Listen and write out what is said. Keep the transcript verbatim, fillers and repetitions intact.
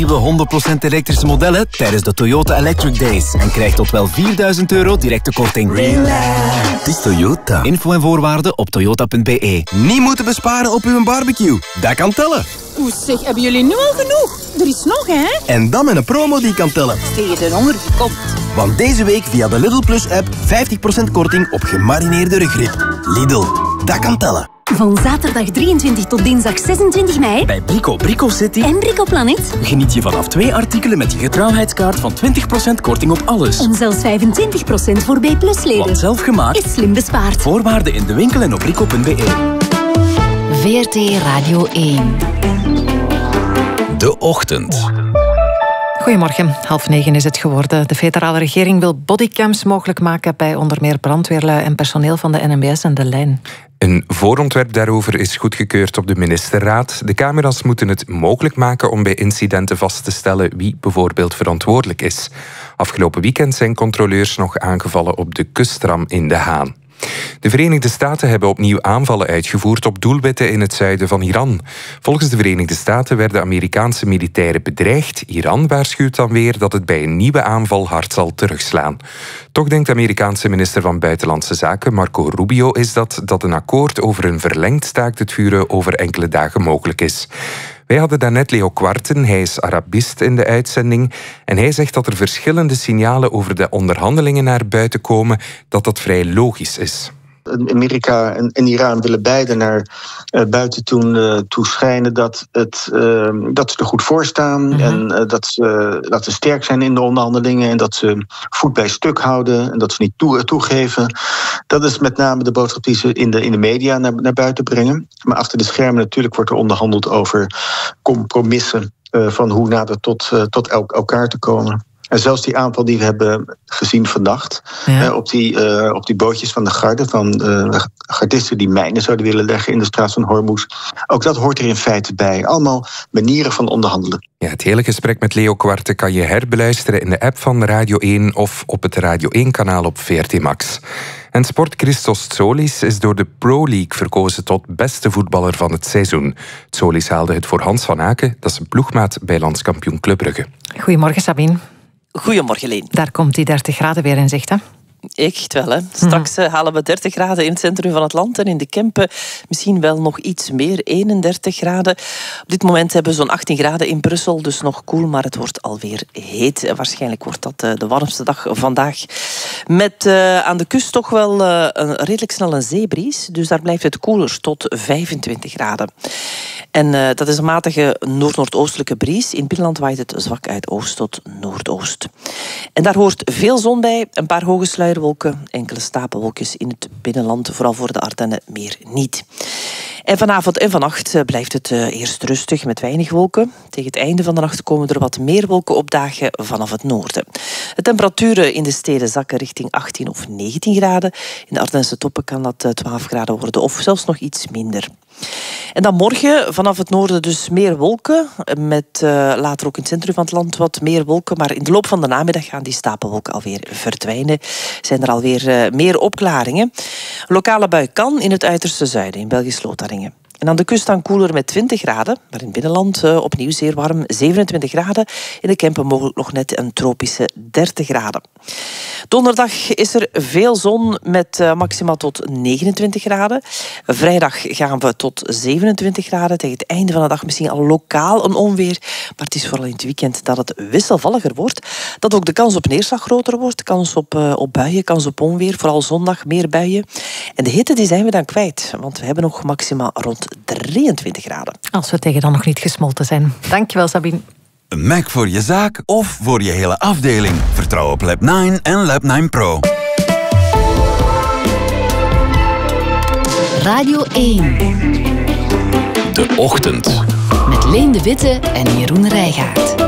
Nieuwe honderd procent elektrische modellen tijdens de Toyota Electric Days. En krijg tot wel vierduizend euro directe korting. Relax. Het is Toyota. Info en voorwaarden op toyota punt b e. Niet moeten besparen op uw barbecue. Dat kan tellen. Oeh zeg, hebben jullie nu al genoeg? Er is nog, hè? En dan met een promo die kan tellen. Tegen de honger komt. Want deze week via de Lidl Plus app vijftig procent korting op gemarineerde rugrib. Lidl, dat kan tellen. Van zaterdag drieëntwintig tot dinsdag zesentwintig mei bij Brico Brico City en Brico Planet geniet je vanaf twee artikelen met je getrouwheidskaart van twintig procent korting op alles. En zelfs vijfentwintig procent voor B plus leden. Want zelf gemaakt is slim bespaard. Voorwaarden in de winkel en op brico punt b e. V R T Radio één. De Ochtend. Goedemorgen, half negen is het geworden. De federale regering wil bodycams mogelijk maken bij onder meer brandweerlui en personeel van de N M B S en de Lijn. Een voorontwerp daarover is goedgekeurd op de ministerraad. De camera's moeten het mogelijk maken om bij incidenten vast te stellen wie bijvoorbeeld verantwoordelijk is. Afgelopen weekend zijn controleurs nog aangevallen op de kustram in De Haan. De Verenigde Staten hebben opnieuw aanvallen uitgevoerd op doelwitten in het zuiden van Iran. Volgens de Verenigde Staten werden Amerikaanse militairen bedreigd. Iran waarschuwt dan weer dat het bij een nieuwe aanval hard zal terugslaan. Toch denkt de Amerikaanse minister van Buitenlandse Zaken, Marco Rubio, is dat, dat een akkoord over een verlengd staakt het vuren over enkele dagen mogelijk is. Wij hadden daarnet Leo Kwarten, hij is Arabist in de uitzending. En hij zegt dat er verschillende signalen over de onderhandelingen naar buiten komen, dat dat vrij logisch is. Amerika en, en Iran willen beide naar uh, buiten toe, uh, toe schijnen dat, het, uh, dat ze er goed voor staan. Mm-hmm. En uh, dat, ze, dat ze sterk zijn in de onderhandelingen. En dat ze voet bij stuk houden. En dat ze niet toe, toegeven. Dat is met name de boodschap die ze in de, in de media naar, naar buiten brengen. Maar achter de schermen natuurlijk wordt er onderhandeld over compromissen. Uh, van hoe nader tot, uh, tot el- elkaar te komen. En zelfs die aanval die we hebben gezien vannacht, ja. uh, op, die, uh, op die bootjes van de garde, van uh, gardisten die mijnen zouden willen leggen in de straat van Hormuz. Ook dat hoort er in feite bij. Allemaal manieren van onderhandelen. Ja, het hele gesprek met Leo Kwarten kan je herbeluisteren in de app van Radio één of op het Radio één-kanaal op V R T Max. En Sport Christos Tsolis is door de Pro League verkozen tot beste voetballer van het seizoen. Tsolis haalde het voor Hans van Aken, dat is een ploegmaat bij landskampioen Club Brugge. Goedemorgen, Sabine. Goedemorgen, Leen. Daar komt die dertig graden weer in zicht, hè? Echt wel, hè. Straks mm. halen we dertig graden in het centrum van het land en in de Kempen misschien wel nog iets meer, eenendertig graden. Op dit moment hebben we zo'n achttien graden in Brussel, dus nog koel, maar het wordt alweer heet. Waarschijnlijk wordt dat uh, de warmste dag vandaag. Met uh, aan de kust toch wel uh, een redelijk snel een zeebries, dus daar blijft het koeler tot vijfentwintig graden. En uh, dat is een matige noord-noordoostelijke bries. In het binnenland waait het zwak uit oost tot noordoost. En daar hoort veel zon bij, een paar hoge sluierwolken, enkele stapelwolkjes in het binnenland, vooral voor de Ardennen meer niet. En vanavond en vannacht blijft het uh, eerst rustig met weinig wolken. Tegen het einde van de nacht komen er wat meer wolken opdagen vanaf het noorden. De temperaturen in de steden zakken richting achttien of negentien graden. In de Ardense toppen kan dat twaalf graden worden of zelfs nog iets minder. En dan morgen vanaf het noorden dus meer wolken. Met uh, later ook in het centrum van het land wat meer wolken. Maar in de loop van de namiddag gaan die stapelwolken alweer verdwijnen. Zijn er alweer uh, meer opklaringen. Een lokale bui kan in het uiterste zuiden, in Belgisch-Lotharingen. En aan de kust dan koeler met twintig graden. Maar in het binnenland uh, opnieuw zeer warm, zevenentwintig graden. In de Kempen mogelijk nog net een tropische dertig graden. Donderdag is er veel zon met uh, maximaal tot negenentwintig graden. Vrijdag gaan we tot zevenentwintig graden. Tegen het einde van de dag misschien al lokaal een onweer. Maar het is vooral in het weekend dat het wisselvalliger wordt. Dat ook de kans op neerslag groter wordt. Kans op, uh, op buien, kans op onweer. Vooral zondag meer buien. En de hitte die zijn we dan kwijt. Want we hebben nog maximaal rond drieëntwintig graden. Als we tegen dan nog niet gesmolten zijn. Dankjewel, Sabine. Een Mac voor je zaak of voor je hele afdeling. Vertrouw op Lab negen en Lab negen Pro. Radio één. De Ochtend. Met Leen de Witte en Jeroen Rijgaard.